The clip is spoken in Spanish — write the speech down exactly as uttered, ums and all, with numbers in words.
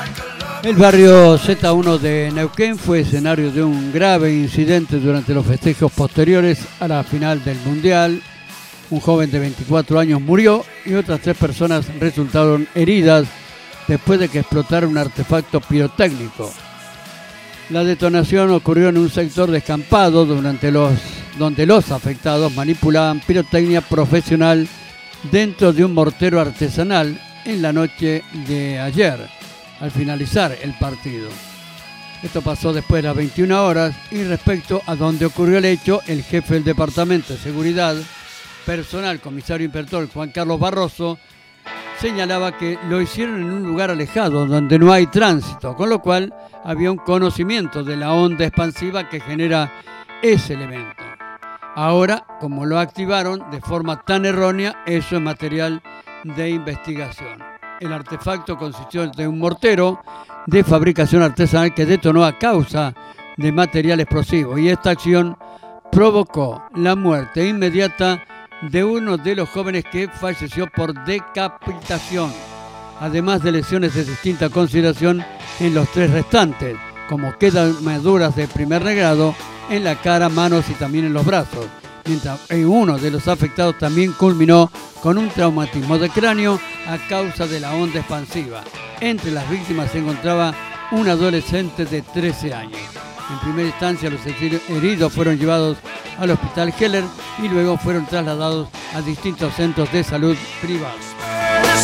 El barrio Z uno de Neuquén fue escenario de un grave incidente durante los festejos posteriores a la final del Mundial. Un joven de veinticuatro años murió y otras tres personas resultaron heridas después de que explotara un artefacto pirotécnico. La detonación ocurrió en un sector descampado durante los, donde los afectados manipulaban pirotecnia profesional dentro de un mortero artesanal en la noche de ayer, al finalizar el partido. Esto pasó después de las veintiuna horas y respecto a donde ocurrió el hecho, el jefe del Departamento de Seguridad Personal, comisario inspector Juan Carlos Barroso, señalaba que lo hicieron en un lugar alejado donde no hay tránsito, con lo cual había un conocimiento de la onda expansiva que genera ese elemento. Ahora, como lo activaron de forma tan errónea, eso es material de investigación. El artefacto consistió de un mortero de fabricación artesanal que detonó a causa de material explosivo y esta acción provocó la muerte inmediata de uno de los jóvenes que falleció por decapitación, además de lesiones de distinta consideración en los tres restantes, como quemaduras de primer grado en la cara, manos y también en los brazos, mientras uno de los afectados también culminó con un traumatismo de cráneo a causa de la onda expansiva. Entre las víctimas se encontraba un adolescente de trece años. En primera instancia, los heridos fueron llevados al hospital Heller y luego fueron trasladados a distintos centros de salud privados.